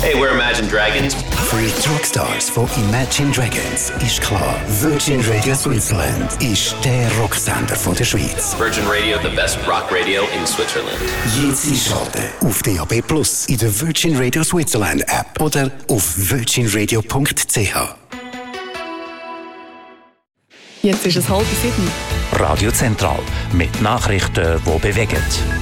Hey, we're Imagine Dragons. Für die Rockstars von Imagine Dragons ist klar, Virgin Radio Switzerland ist der Rocksender von der Schweiz. Virgin Radio, the best rock radio in Switzerland. Jetzt einschalten auf DAB+, in der Virgin Radio Switzerland App oder auf virginradio.ch. Jetzt ist es 6:30. Radio Zentral mit Nachrichten, die bewegen.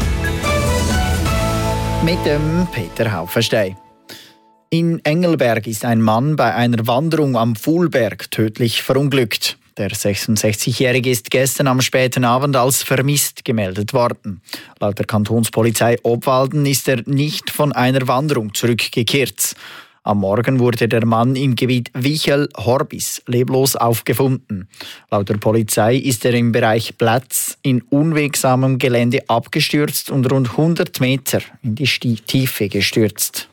Mit dem Peter Haufenstein. In Engelberg ist ein Mann bei einer Wanderung am Fuhlberg tödlich verunglückt. Der 66-Jährige ist gestern am späten Abend als vermisst gemeldet worden. Laut der Kantonspolizei Obwalden ist er nicht von einer Wanderung zurückgekehrt. Am Morgen wurde der Mann im Gebiet Wichel-Horbis leblos aufgefunden. Laut der Polizei ist er im Bereich Plätz in unwegsamem Gelände abgestürzt und rund 100 Meter in die Tiefe gestürzt.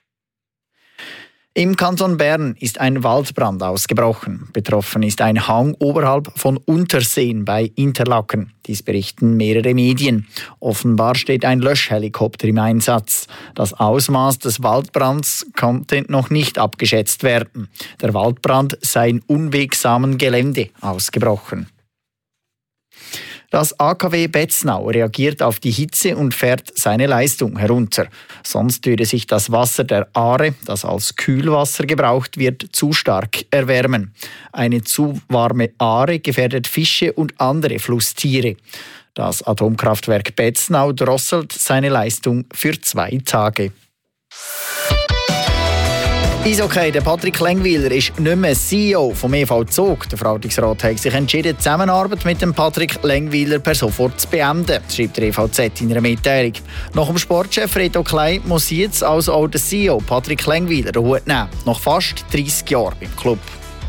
Im Kanton Bern ist ein Waldbrand ausgebrochen. Betroffen ist ein Hang oberhalb von Unterseen bei Interlaken. Dies berichten mehrere Medien. Offenbar steht ein Löschhelikopter im Einsatz. Das Ausmaß des Waldbrands konnte noch nicht abgeschätzt werden. Der Waldbrand sei in unwegsamen Gelände ausgebrochen. Das AKW Betznau reagiert auf die Hitze und fährt seine Leistung herunter. Sonst würde sich das Wasser der Aare, das als Kühlwasser gebraucht wird, zu stark erwärmen. Eine zu warme Aare gefährdet Fische und andere Flusstiere. Das Atomkraftwerk Betznau drosselt seine Leistung für 2 Tage. Eishockey, der Patrick Lengwiler ist nicht mehr CEO vom EV Zug. Der Verwaltungsrat hat sich entschieden, die Zusammenarbeit mit dem Patrick Lengwiler per sofort zu beenden, schreibt der EVZ in einer Mitteilung. Nach dem Sportchef Reto Klein muss jetzt also auch der CEO Patrick Lengwiler den Hut nehmen. Nach fast 30 Jahren beim Club.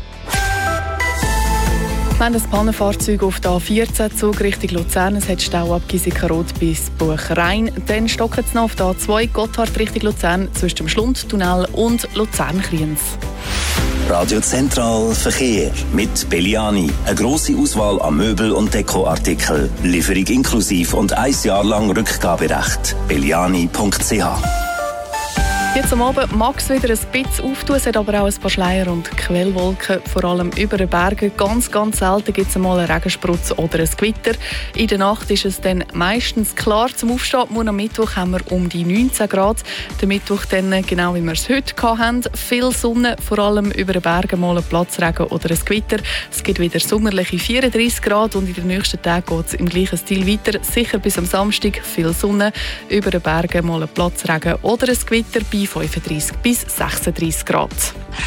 Wenn das Pannenfahrzeug auf der A14 Richtung Luzern, es hat Stau ab Gisikaroth bis Buchrhein. Dann stocken es noch auf der A2 Gotthard Richtung Luzern zwischen dem Schlundtunnel und Luzern-Kriens. Radio Zentral Verkehr mit Belliani. Eine grosse Auswahl an Möbel- und Dekoartikeln. Lieferung inklusiv und 1 Jahr lang Rückgaberecht. belliani.ch. Jetzt am Abend mag es wieder ein bisschen auftun, es hat aber auch ein paar Schleier und Quellwolken, vor allem über den Bergen. Ganz, ganz selten gibt es einmal einen Regensprutz oder ein Gewitter. In der Nacht ist es dann meistens klar. Zum Aufstehen morgen am Mittwoch haben wir um die 19 Grad. Der Mittwoch dann, genau wie wir es heute hatten, viel Sonne, vor allem über den Bergen mal ein Platzregen oder ein Gewitter. Es gibt wieder sommerliche 34 Grad und in den nächsten Tagen geht es im gleichen Stil weiter. Sicher bis am Samstag viel Sonne, über den Bergen mal ein Platzregen oder ein Gewitter bei 35 bis 36 Grad.